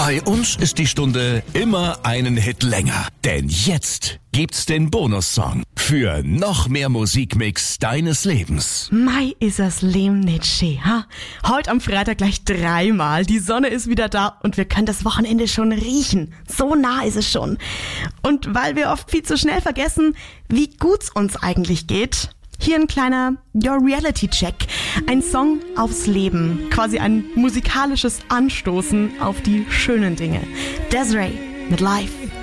Bei uns ist die Stunde immer einen Hit länger. Denn jetzt gibt's den Bonussong für noch mehr Musikmix deines Lebens. Mai ist es Leben nicht schön, ha? Heute am Freitag gleich 3-mal. Die Sonne ist wieder da und wir können das Wochenende schon riechen. So nah ist es schon. Und weil wir oft viel zu schnell vergessen, wie gut's uns eigentlich geht, hier ein kleiner Your Reality Check. Ein Song aufs Leben. Quasi ein musikalisches Anstoßen auf die schönen Dinge. Desiree mit Life.